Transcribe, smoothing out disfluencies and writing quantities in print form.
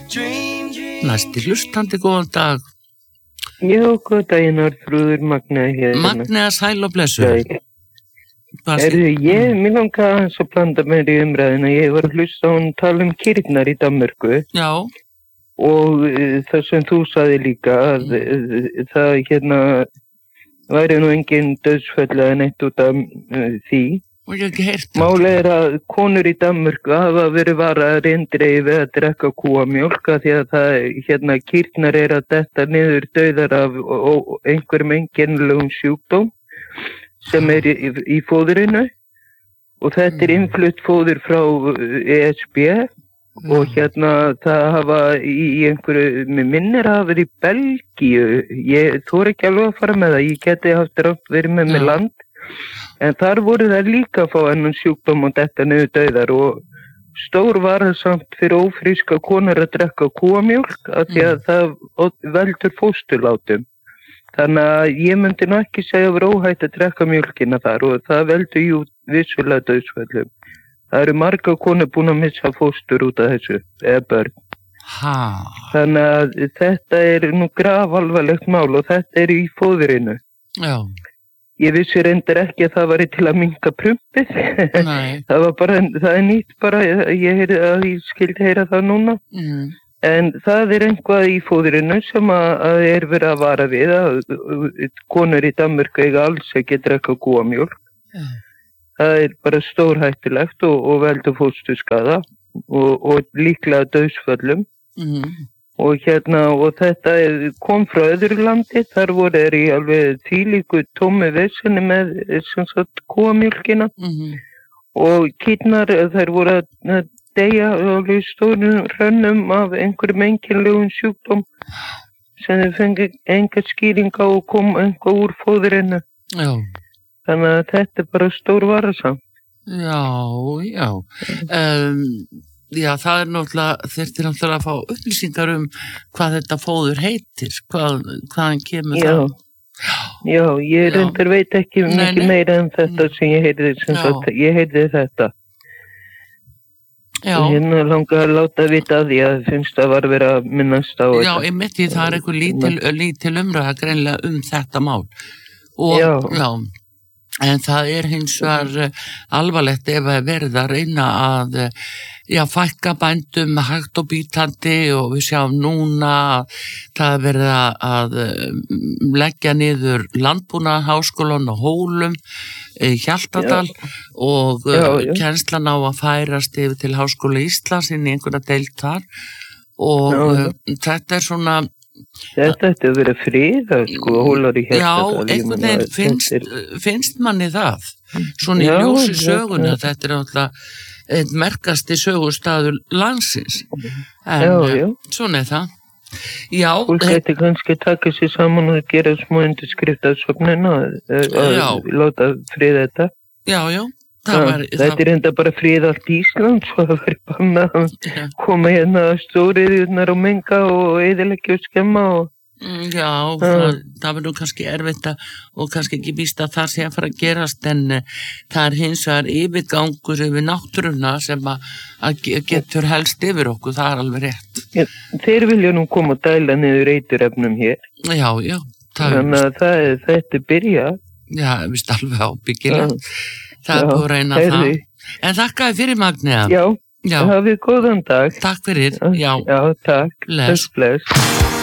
Næsti hlustandi, góðan dag. Já, góð daginn, Arnþrúður, Magnea hér. Magnea, sæl og blessu. Mér langar aðeins að blanda mér í umræðina. Ég var að hlusta á hún tala kýrnar í Danmörku. Já. Og það sem þú sagði líka, að það væri nú engin dauðsföll eða neitt út af því. Og ég hef ekki heyrt það. Málið að konur í Danmörku hafa verið varaðar eindregið við að drekka kúamjólk því að kýrnar að detta niður dauðar af einhverjum einkennilegum sjúkdóm sem í fóðrinu og þetta innflutt fóður frá ESB og það hafa í einhverju, mér minnir að hafa verið í Belgíu, ég þori ekki alveg að fara með það, ég geti haft rátt verið með mig land. En þar voru það líka að fá ennum sjúkdóm og detta niður dauðar og stór varasamt fyrir ófríska konur að drekka kúamjólk af því að það veldur fósturlátum. Þannig að ég myndi nú ekki segja að vera óhætt að drekka mjólkina þar og það veldur jú vissulega dauðsföllum. Það eru marga konur búin að missa fóstur út af þessu, eða börn. Þannig að þetta nú grafalvarlegt mál og þetta í fóðrinu. Já. Ég vissi reyndar ekki að það var til að minnka prumpið. Nei. Það nýtt bara, ég skildi heyra það núna. En það eitthvað í fóðrinu sem að verið að vara við að konur í Danmörku eiga alls ekki drekka kúamjólk. Það bara stórhættulegt og veldur fósturskaða og líklega dauðsföllum. Og þetta kom frá öðru landi, þar voru í alveg þvílíku tómi vesenni með kúamjólkina og kýrnar þær voru að deyja alveg stórum hrönnum af einhverjum einkennilegum sjúkdóm sem þau fengi enga skýringa og kom einhver úr fóðrinu. Já. Þannig að þetta bara stór varasamt. Já. Já, það þyrftir náttúrulega að fá upplýsingar hvað þetta fóður heitir, hvaðan kemur það. Já, ég reyndar veit ekki mikið meira en þetta sem ég heyrði, ég heyrði þetta. Já. Ég langar að láta vita að því að finnst að var verið að minnast á þetta. Já, einmitt því það einhver lítil umræða greinilega þetta mál. Já. En það hins vegar alvarlegt ef að verið að reyna að fækka bændum hægt og bítandi og við sjáum núna að það verið að leggja niður landbúnaðarháskólann og Hólum í Hjaltadal og kennslan á að færast yfir til Háskóla Íslands inn í einhverja deild þar og þetta svona Þetta ætti að vera friðað, Hólar í Hjaltadal. Já, einhvern veginn finnst manni það. Svona í ljósi söguna, þetta náttúrulega einn merkasti sögustaður landsins. En svona það. Já. Fólk ætti kannski að taka sér saman og gera smá undirskriftasöfnina að láta friða þetta. Já. Þetta enda bara frið allt Ísland svo það verður bara með að koma stóriðurnar og menga og eyðileggja og skemma og það verður kannski erfitt og kannski ekki víst að það sé að fara að gerast en það hins vegar yfirgangur yfir náttúruna sem að getur helst yfir okkur, það alveg rétt. Þeir vilja nú koma að dæla niður eiturefnum hér. Já. Þannig að þetta byrja. Já, vist alveg ábyggilega. Það búið að reyna það. En þakkaði fyrir Magnea. Já. Hafið góðan dag. Takk fyrir. Já, takk. Bless.